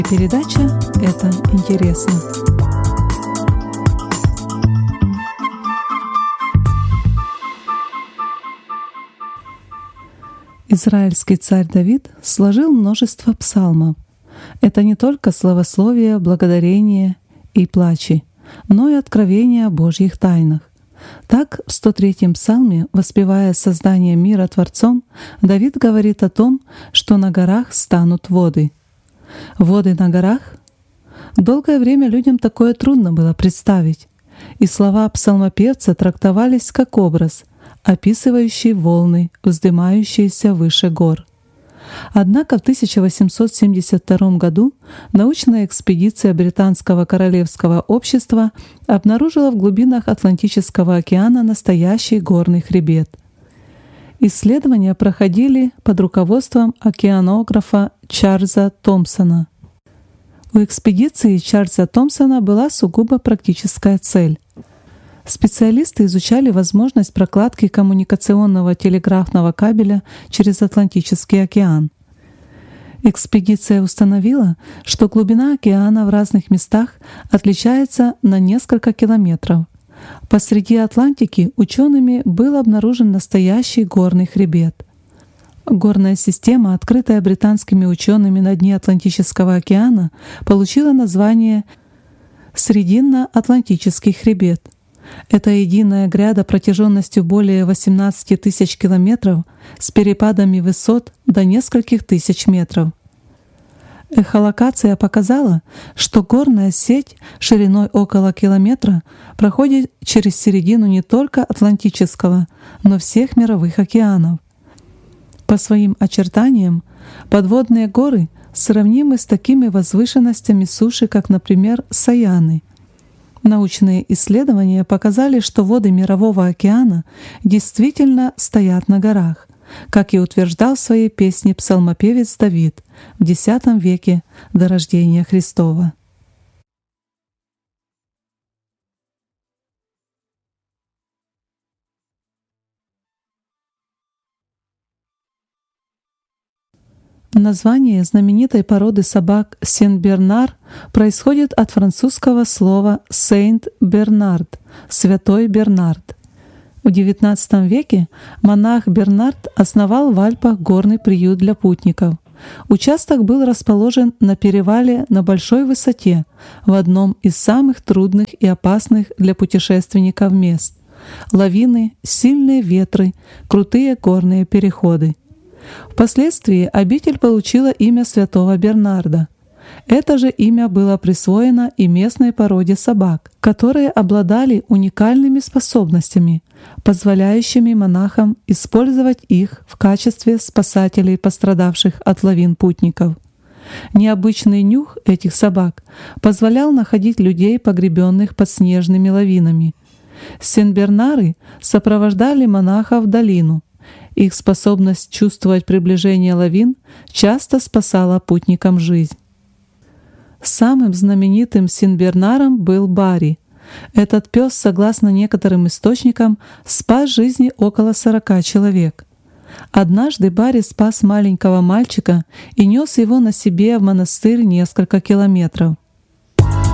Передача «Это интересно». Израильский царь Давид сложил множество псалмов. Это не только славословие, благодарение и плачи, но и откровение о Божьих тайнах. Так, в 103-м псалме, воспевая создание мира Творцом, Давид говорит о том, что на горах станут воды. Воды на горах? Долгое время людям такое трудно было представить, и слова псалмопевца трактовались как образ, описывающий волны, вздымающиеся выше гор. Однако в 1872 году научная экспедиция Британского королевского общества обнаружила в глубинах Атлантического океана настоящий горный хребет. Исследования проходили под руководством океанографа Чарльза Томпсона. У экспедиции Чарльза Томпсона была сугубо практическая цель. Специалисты изучали возможность прокладки коммуникационного телеграфного кабеля через Атлантический океан. Экспедиция установила, что глубина океана в разных местах отличается на несколько километров. Посреди Атлантики учеными был обнаружен настоящий горный хребет. Горная система, открытая британскими учеными на дне Атлантического океана, получила название Срединно-Атлантический хребет. Это единая гряда протяженностью более 18 тысяч километров с перепадами высот до нескольких тысяч метров. Эхолокация показала, что горная сеть шириной около километра проходит через середину не только Атлантического, но всех мировых океанов. По своим очертаниям подводные горы сравнимы с такими возвышенностями суши, как, например, Саяны. Научные исследования показали, что воды Мирового океана действительно стоят на горах, как и утверждал в своей песне псалмопевец Давид в X веке до рождения Христова. Название знаменитой породы собак Сен-Бернар происходит от французского слова «Saint-Bernard» — «Святой Бернард». В XIX веке монах Бернард основал в Альпах горный приют для путников. Участок был расположен на перевале на большой высоте, в одном из самых трудных и опасных для путешественников мест. Лавины, сильные ветры, крутые горные переходы. Впоследствии обитель получила имя святого Бернарда. Это же имя было присвоено и местной породе собак, которые обладали уникальными способностями, позволяющими монахам использовать их в качестве спасателей пострадавших от лавин путников. Необычный нюх этих собак позволял находить людей, погребенных под снежными лавинами. Сен-Бернары сопровождали монахов в долину. Их способность чувствовать приближение лавин часто спасала путникам жизнь. Самым знаменитым Сен-Бернаром был Барри. Этот пес, согласно некоторым источникам, спас жизни около 40 человек. Однажды Барри спас маленького мальчика и нес его на себе в монастырь несколько километров.